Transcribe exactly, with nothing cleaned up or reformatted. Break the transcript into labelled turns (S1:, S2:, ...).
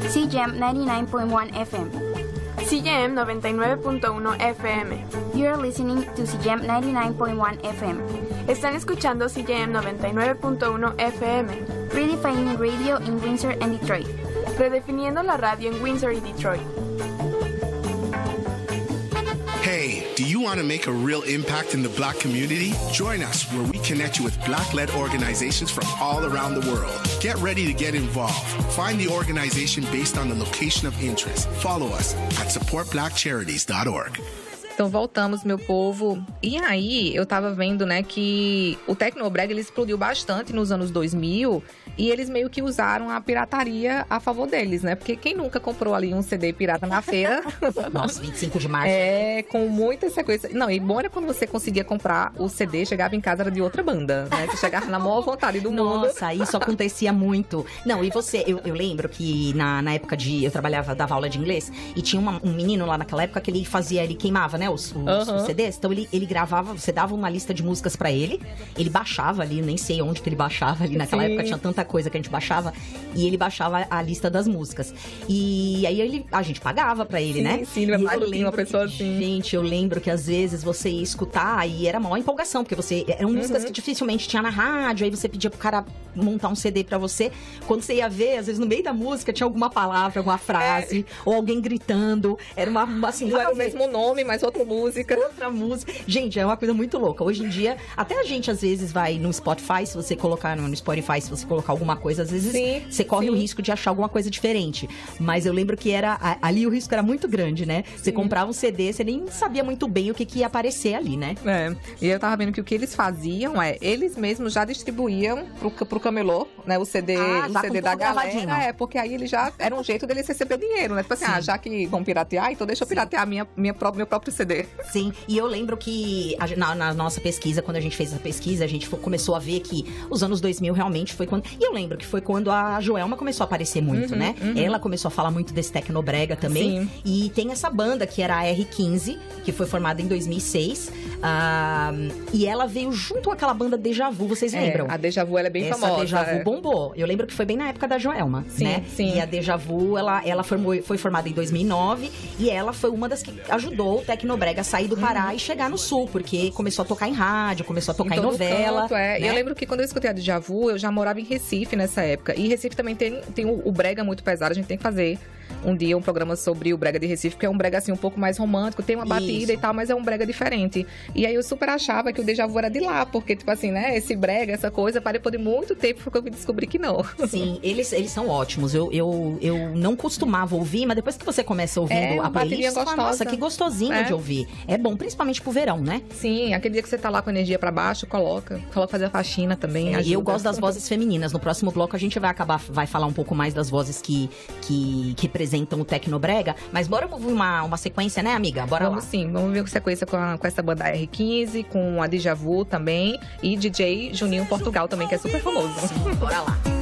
S1: C J M ninety-nine point one F M.
S2: C J M noventa y nueve punto uno F M.
S1: You are listening to C J M ninety-nine point one F M.
S2: Están escuchando C J M noventa y nueve punto uno F M.
S1: Redefining radio in Windsor and Detroit.
S2: Redefiniendo la radio en Windsor y Detroit.
S3: Hey, do you want to make a real impact in the Black community? Join us where we connect you with Black-led organizations from all around the world. Get ready to get involved. Find the organization based on the location of interest. Follow us at support black charities dot org.
S4: Então voltamos, meu povo. E aí, eu tava vendo, né, que o Tecnobrega, ele explodiu bastante nos anos dois mil e eles meio que usaram a pirataria a favor deles, né? Porque quem nunca comprou ali um C D pirata na feira?
S5: Nossa, vinte e cinco de março.
S4: É, com muita sequência. Não, e bom era quando você conseguia comprar o C D, chegava em casa, era de outra banda, né? Você chegava na maior vontade do mundo.
S5: Nossa, isso acontecia muito. Não, e você, eu, eu lembro que na, na época de, eu trabalhava, dava aula de inglês, e tinha uma, um menino lá naquela época que ele fazia, ele queimava, né? Os, os, uhum. os C Ds, então ele, ele gravava, você dava uma lista de músicas pra ele, ele baixava ali, nem sei onde que ele baixava ali, naquela Sim. época tinha tanta coisa que a gente baixava, e ele baixava a lista das músicas, e aí ele, a gente pagava pra ele,
S4: sim,
S5: né?
S4: Sim, ele vai uma pessoa
S5: que,
S4: assim.
S5: Gente, eu lembro que às vezes você ia escutar e era maior empolgação, porque você, eram uhum. músicas que dificilmente tinha na rádio, aí você pedia pro cara montar um C D pra você, quando você ia ver, às vezes no meio da música tinha alguma palavra, alguma frase, é. ou alguém gritando, era uma, uma assim,
S4: não era o mesmo nome, mas outra música.
S5: Outra música. Gente, é uma coisa muito louca. Hoje em dia, até a gente às vezes vai no Spotify, se você colocar no Spotify, se você colocar alguma coisa, às vezes sim, você corre sim. o risco de achar alguma coisa diferente. Mas eu lembro que era, ali o risco era muito grande, né? Você sim. comprava um C D, você nem sabia muito bem o que, que ia aparecer ali, né?
S4: É, e eu tava vendo que o que eles faziam é, eles mesmos já distribuíam pro, pro camelô, né, o C D, ah, o C D da galera. É, porque aí ele já era um jeito deles receber dinheiro, né? Tipo assim, sim. ah, já que vão piratear, então deixa eu piratear minha, minha própria, meu próprio C D.
S5: Sim, e eu lembro que a, na, na nossa pesquisa, quando a gente fez essa pesquisa, a gente foi, começou a ver que os anos dois mil realmente foi quando... E eu lembro que foi quando a Joelma começou a aparecer muito, uhum, né? Uhum. Ela começou a falar muito desse Tecnobrega também. Sim. E tem essa banda que era a R quinze, que foi formada em dois mil e seis. Uh, e ela veio junto com aquela banda Deja Vu, vocês
S4: é,
S5: lembram?
S4: A Deja Vu, ela é bem
S5: essa
S4: famosa.
S5: A Deja Vu
S4: é.
S5: bombou. Eu lembro que foi bem na época da Joelma,
S4: sim,
S5: né?
S4: Sim.
S5: E a Deja Vu, ela, ela formou, foi formada em dois mil e nove e ela foi uma das que ajudou o Tecnobrega a sair do Pará uhum. e chegar no Sul, porque começou a tocar em rádio, começou a tocar em, em novela.
S4: Canto, é.
S5: né?
S4: Eu lembro que quando eu escutei a Deja Vu, eu já morava em Recife nessa época. E Recife também tem, tem o, o brega muito pesado, a gente tem que fazer um dia um programa sobre o brega de Recife, porque é um brega assim um pouco mais romântico, tem uma batida Isso. e tal, mas é um brega diferente. E aí eu super achava que o Deja Vu era de lá, porque tipo assim, né, esse brega, essa coisa, parei por muito tempo porque eu me descobri que não.
S5: Sim, eles, eles são ótimos. Eu, eu, eu não costumava ouvir, mas depois que você começa ouvindo é, a playlist, você fala, nossa, que gostosinho é. de ouvir. É bom, principalmente pro verão, né?
S4: Sim, aquele dia que você tá lá com a energia pra baixo, coloca. Coloca fazer a faxina também.
S5: É, e eu gosto das vozes femininas. No próximo bloco a gente vai acabar, vai falar um pouco mais das vozes que, que, que representam o Tecnobrega, mas bora ouvir uma, uma sequência, né, amiga? Bora
S4: vamos
S5: lá.
S4: Sim, vamos ver a sequência com, a, com essa banda R quinze, com a Deja Vu também, e D J Juninho Portugal também, que é super famoso.
S5: Sim, bora lá.